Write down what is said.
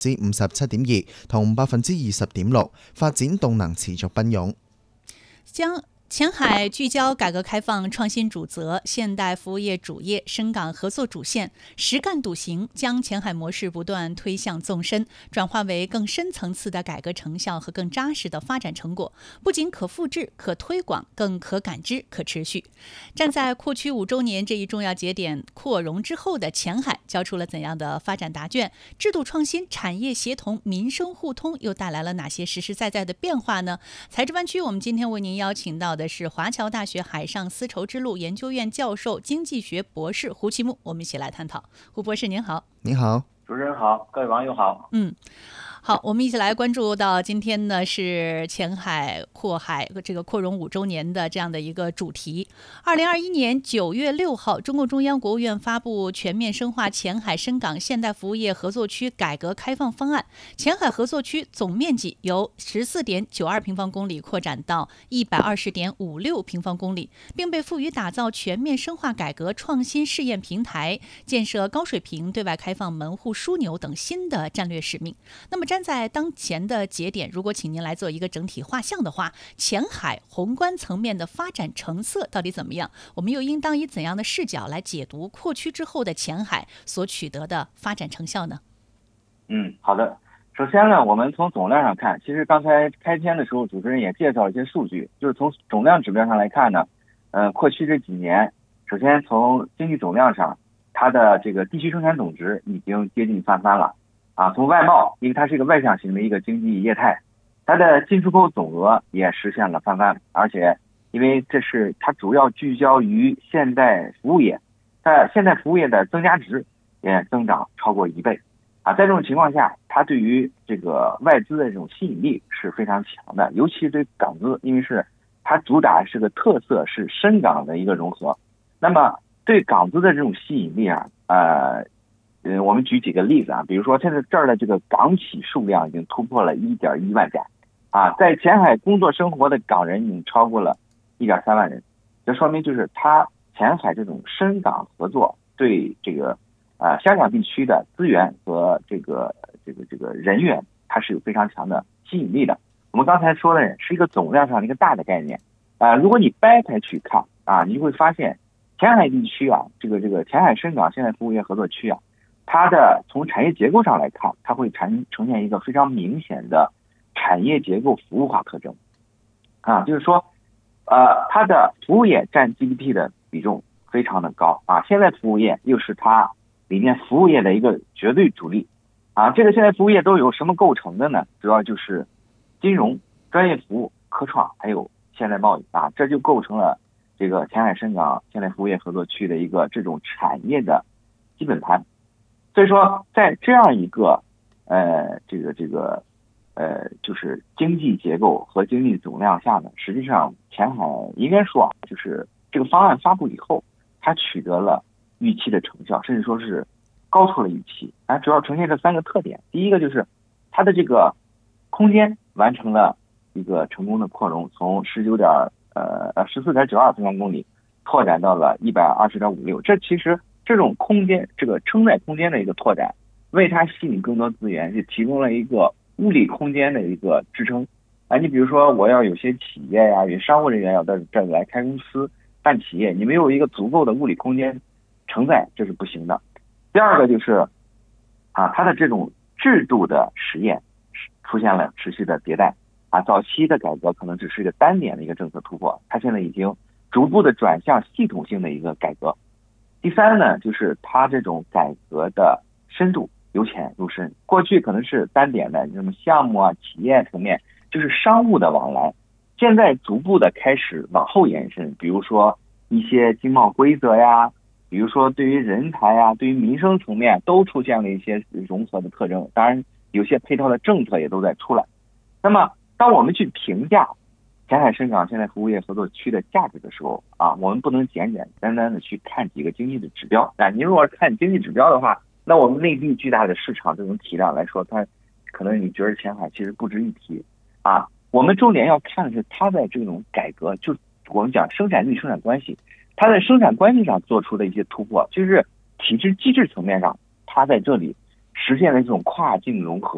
57.2%同20.6%，發展動能持續奔湧。 將前海聚焦改革开放创新主责、现代服务业主业、深港合作主线，实干笃行，将前海模式不断推向纵深，转化为更深层次的改革成效和更扎实的发展成果，不仅可复制、可推广，更可感知、可持续。站在扩区5周年这一重要节点扩容之后的前海，交出了怎样的发展答卷？制度创新、产业协同、民生互通，又带来了哪些实实在在的变化呢？财智湾区，我们今天为您邀请到的是华侨大学海上丝绸之路研究院教授、经济学博士胡其木，我们一起来探讨。胡博士您好。 你好。 主持人好，各位网友好。 好，我们一起来关注到今天呢是前海这个扩容5周年的这样的一个主题。2021年9月6号，中共中央国务院发布全面深化前海深港现代服务业合作区改革开放方案，前海合作区总面积由14.92平方公里扩展到120.56平方公里，并被赋予打造全面深化改革创新试验平台、建设高水平对外开放门户枢纽等新的战略使命。那么站在当前的节点，如果请您来做一个整体画像的话，前海宏观层面的发展成色到底怎么样？我们又应当以怎样的视角来解读扩区之后的前海所取得的发展成效呢？ 好的。首先呢，我们从总量上看，其实刚才开篇的时候，主持人也介绍了一些数据，就是从总量指标上来看呢，扩区这几年，首先从经济总量上，它的这个地区生产总值已经接近翻番了。从外贸，因为它是一个外向型的一个经济业态，它的进出口总额也实现了翻番，而且因为它主要聚焦于现代服务业，在现代服务业的增加值也增长超过1倍。在这种情况下，它对于这个外资的这种吸引力是非常强的，尤其对港资，因为它主打是个特色是深港的一个融合，那么对港资的这种吸引力我们举几个例子比如说现在这儿的这个港企数量已经突破了1.1万家在前海工作生活的港人已经超过了1.3万人，这说明就是它前海这种深港合作对这个香港地区的资源和这个人员，它是有非常强的吸引力的。我们刚才说的是一个总量上的一个大的概念如果你掰开去看你就会发现前海地区这个前海深港现代服务业合作区它的从产业结构上来看，它会呈现一个非常明显的产业结构服务化特征就是说它的服务业占 GDP 的比重非常的高现代服务业又是它里面服务业的一个绝对主力这个现代服务业都有什么构成的呢？主要就是金融、专业服务、科创还有现代贸易这就构成了这个前海深港现代服务业合作区的一个这种产业的基本盘。所以说在这样一个就是经济结构和经济总量下呢，实际上前海应该说就是这个方案发布以后，它取得了预期的成效，甚至说是高出了预期主要呈现这3个特点。第一个就是它的这个空间完成了一个成功的扩容，从14.92平方公里拓展到了120.56，这其实这种空间，这个承载空间的一个拓展，为它吸引更多资源，就提供了一个物理空间的一个支撑你比如说我要有些企业有些商务人员要到这儿来开公司办企业，你没有一个足够的物理空间承载，这是不行的。第二个就是它的这种制度的实验出现了持续的迭代早期的改革可能只是一个单点的一个政策突破，它现在已经逐步的转向系统性的一个改革。第三呢，就是它这种改革的深度由浅入深，过去可能是单点的什么项目企业层面，就是商务的往来，现在逐步的开始往后延伸，比如说一些经贸规则比如说对于人才对于民生层面都出现了一些融合的特征，当然有些配套的政策也都在出来。那么当我们去评价前海深港现代服务业合作区的价值的时候我们不能简简单单的去看几个经济的指标您如果看经济指标的话，那我们内地巨大的市场这种体量来说，它可能你觉得前海其实不值一提我们重点要看的是它在这种改革，就我们讲生产力生产关系，它在生产关系上做出的一些突破，就是体制机制层面上它在这里实现了这种跨境融合